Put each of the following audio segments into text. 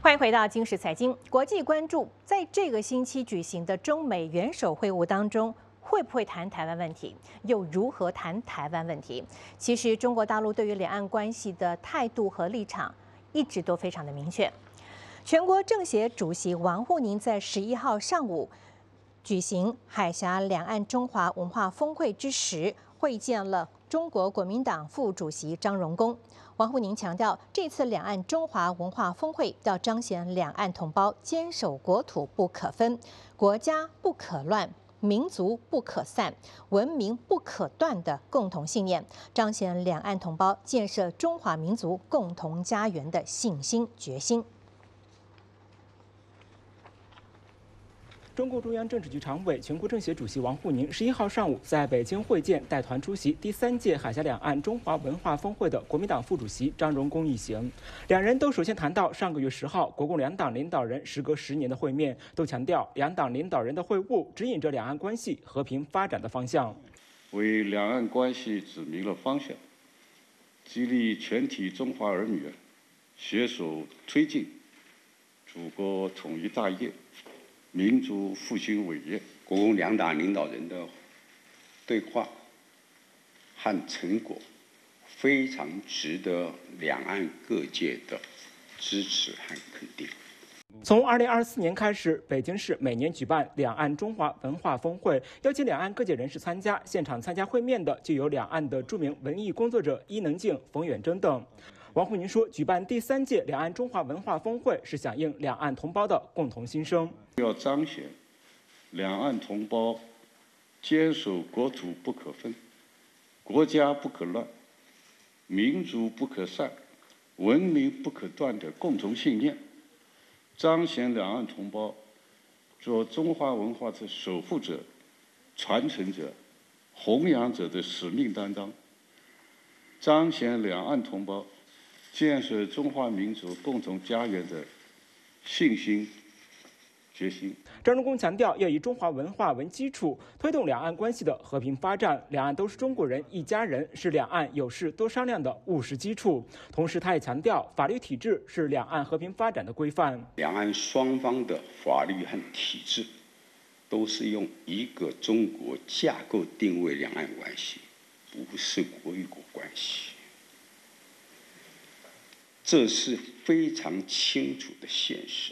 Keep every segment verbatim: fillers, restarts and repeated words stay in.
欢迎回到《今时财经》。国际关注，在这个星期举行的中美元首会晤当中，会不会谈台湾问题？又如何谈台湾问题？其实，中国大陆对于两岸关系的态度和立场一直都非常的明确。全国政协主席王沪宁在十一号上午举行海峡两岸中华文化峰会之时，会见了中国国民党副主席张荣恭。王沪宁强调，这次两岸中华文化峰会要彰显两岸同胞坚守国土不可分、国家不可乱、民族不可散、文明不可断的共同信念，彰显两岸同胞建设中华民族共同家园的信心决心。 中共中央政治局常委、全国政协主席王沪宁十一号上午在北京会见带团出席第三届海峡两岸中华文化峰会的国民党副主席张荣恭一行。两人都首先谈到上个月十号国共两党领导人时隔十年的会面，都强调两党领导人的会晤指引着两岸关系和平发展的方向， 为两岸关系指明了方向，激励全体中华儿女携手推进祖国统一大业、民族复兴伟业。 国共两党领导人的对话和成果非常值得两岸各界的支持和肯定。 从二零二四年开始，北京市每年举办两岸中华文化峰会，邀请两岸各界人士参加。现场参加会面的就有两岸的著名文艺工作者伊能静、冯远征等。王沪宁说，举办第三届两岸中华文化峰会是响应两岸同胞的共同心声， 要彰显两岸同胞坚守国土不可分、国家不可乱、民族不可散、文明不可断的共同信念，彰显两岸同胞做中华文化的守护者、传承者、弘扬者的使命担当，彰显两岸同胞建设中华民族共同家园的信心决心。 张荣恭强调，要以中华文化为基础，推动两岸关系的和平发展。两岸都是中国人，一家人，是两岸有事多商量的务实基础。同时，他也强调，法律体制是两岸和平发展的规范。 两岸双方的法律和体制都是用一个中国架构定位两岸关系，不是国与国关系。这是非常清楚的现实，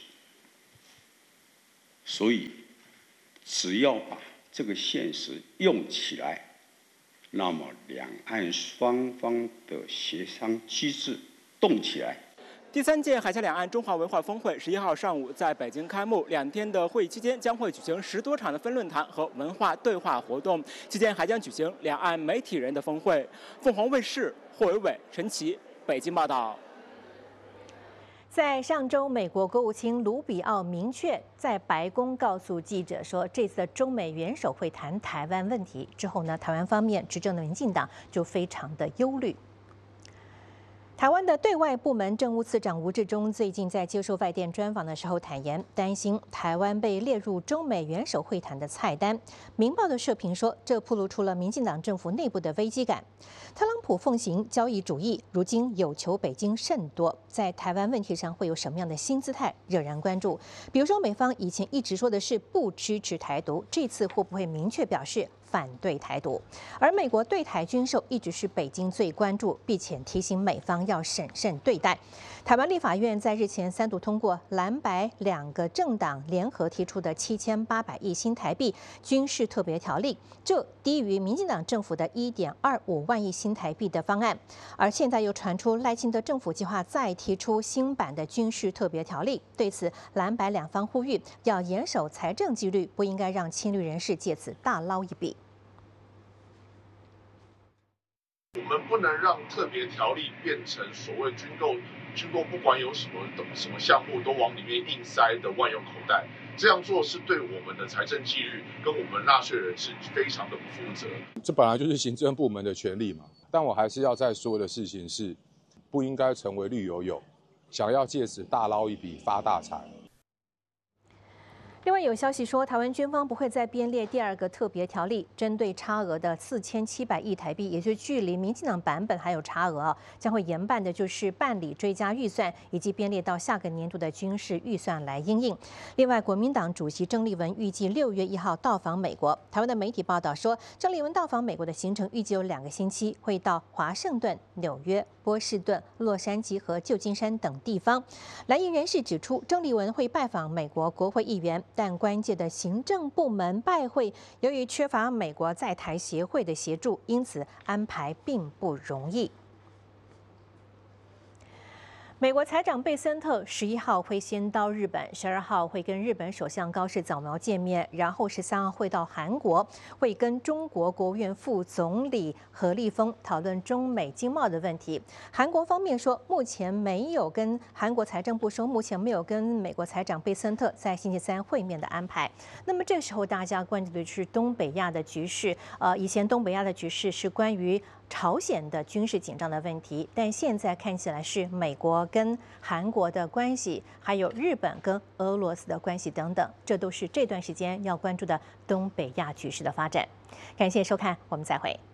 所以只要把这个现实用起来，那么两岸双方的协商机制动起来。 第三届海峡两岸中华文化峰会十一号上午在北京开幕，两天的会议期间将会举行十多场的分论坛和文化对话活动，期间还将举行两岸媒体人的峰会。凤凰卫视霍伟伟、陈琦北京报道。 在上周，美国国务卿卢比奥明确在白宫告诉记者说，这次的中美元首会谈台湾问题之后呢，台湾方面执政的民进党就非常的忧虑。台湾的对外部门政务次长吴志忠最近在接受外电专访的时候坦言，担心台湾被列入中美元首会谈的菜单。明报的社评说，这暴露出了民进党政府内部的危机感。特朗普奉行交易主义，如今有求北京甚多，在台湾问题上会有什么样的新姿态，惹人关注。比如说，美方以前一直说的是不支持台独，这次会不会明确表示反对台独？而美国对台军售一直是北京最关注，并且提醒美方要审慎对待。台湾立法院在日前三读通过蓝白两个政党联合提出的七千八百亿新台币军事特别条例，这低于民进党政府的一点二五万亿新台币的方案。而现在又传出赖清德政府计划再提出新版的军事特别条例，对此蓝白两方呼吁要严守财政纪律，不应该让亲绿人士借此大捞一笔。 我们不能让特别条例变成所谓军购，军购不管有什么什么项目都往里面硬塞的万用口袋，这样做是对我们的财政纪律跟我们纳税人是非常的不负责。 这本来就是行政部门的权利嘛，但我还是要再说的事情是，不应该成为绿油油，想要借此大捞一笔发大财。 另外有消息说，台湾军方不会再编列第二个特别条例，针对差额的四千七百亿台币，也就是距离民进党版本还有差额啊，将会研办的就是办理追加预算，以及编列到下个年度的军事预算来因应。另外，国民党主席郑丽文预计六月一号到访美国。台湾的媒体报道说，郑丽文到访美国的行程预计有两个星期，会到华盛顿、纽约、波士顿、洛杉矶和旧金山等地方。蓝营人士指出，郑丽文会拜访美国国会议员。但关键的行政部门拜会，由于缺乏美国在台协会的协助，因此安排并不容易。美国财长贝森特十一号会先到日本，十二号会跟日本首相高市早苗见面，然后十三号会到韩国，会跟中国国务院副总理何立峰讨论中美经贸的问题。韩国方面说，目前没有跟韩国财政部说，目前没有跟美国财长贝森特在星期三会面的安排。那么这时候大家关注的是东北亚的局势，呃，以前东北亚的局势是关于朝鲜的军事紧张的问题，但现在看起来是美国跟韩国的关系，还有日本跟俄罗斯的关系等等，这都是这段时间要关注的东北亚局势的发展。感谢收看，我们再会。